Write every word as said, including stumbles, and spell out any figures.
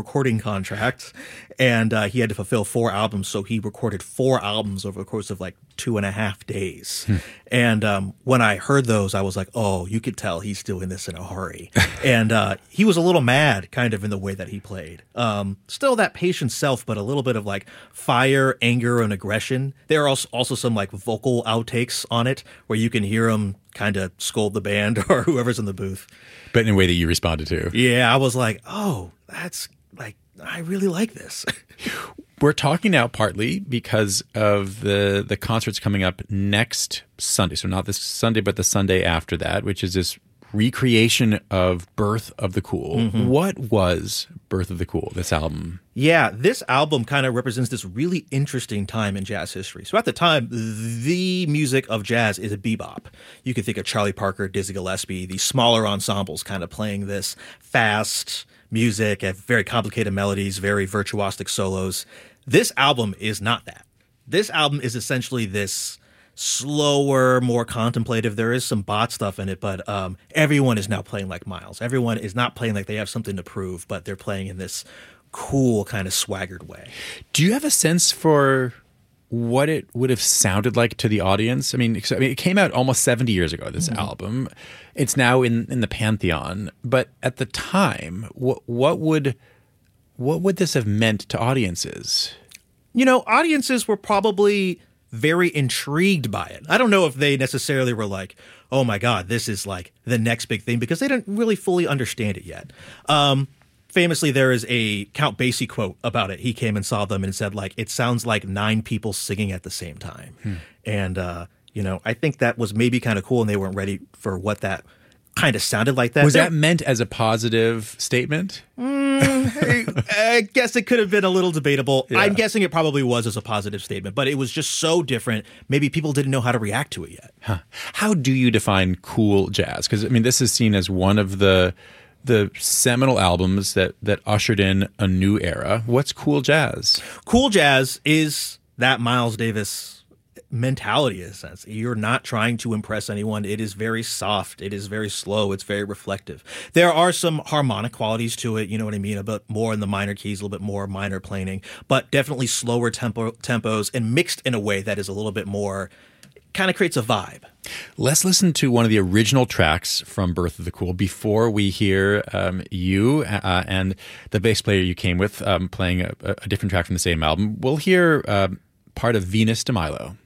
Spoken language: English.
recording contract, and uh, he had to fulfill four albums, so he recorded four albums over the course of like two and a half days. Hmm. And um, when I heard those, I was like, oh, you could tell he's doing this in a hurry. And uh, he was a little mad kind of in the way that he played. Um, still that patient self, but a little bit of like fire, anger, and aggression. There are also some like vocal outtakes on it where you can hear him kind of scold the band or whoever's in the booth. But in a way that you responded to. Yeah, I was like, oh, that's like, I really like this. We're talking now partly because of the the concerts coming up next Sunday. So not this Sunday, but the Sunday after that, which is this recreation of Birth of the Cool. Mm-hmm. What was Birth of the Cool, this album? Yeah, this album kind of represents this really interesting time in jazz history. So at the time, the music of jazz is a bebop. You can think of Charlie Parker, Dizzy Gillespie, these smaller ensembles kind of playing this fast music and very complicated melodies, very virtuosic solos. This album is not that. This album is essentially this slower, more contemplative. There is some bot stuff in it, but um, everyone is now playing like Miles. Everyone is not playing like they have something to prove, but they're playing in this cool kind of swaggered way. Do you have a sense for what it would have sounded like to the audience? I mean, I mean it came out almost seventy years ago, this mm-hmm. album. It's now in, in the pantheon. But at the time, what, what would what would this have meant to audiences? You know, audiences were probably very intrigued by it. I don't know if they necessarily were like, oh my God, this is like the next big thing, because they didn't really fully understand it yet. Um, famously, there is a Count Basie quote about it. He came and saw them and said, like, it sounds like nine people singing at the same time. Hmm. And, uh, you know, I think that was maybe kind of cool, and they weren't ready for what that kind of sounded like. That was They're, that meant as a positive statement? Mm, I, I guess it could have been a little debatable. Yeah. I'm guessing it probably was as a positive statement, but it was just so different. Maybe people didn't know how to react to it yet. Huh. How do you define cool jazz? Because I mean, this is seen as one of the the seminal albums that that ushered in a new era. What's cool jazz? Cool jazz is that Miles Davis mentality, in a sense. You're not trying to impress anyone. It is very soft. It is very slow. It's very reflective. There are some harmonic qualities to it, you know what I mean? A bit more in the minor keys, a little bit more minor planing, but definitely slower tempo tempos and mixed in a way that is a little bit more, kind of creates a vibe. Let's listen to one of the original tracks from Birth of the Cool before we hear um, you uh, and the bass player you came with um, playing a, a different track from the same album. We'll hear uh, part of Venus de Milo.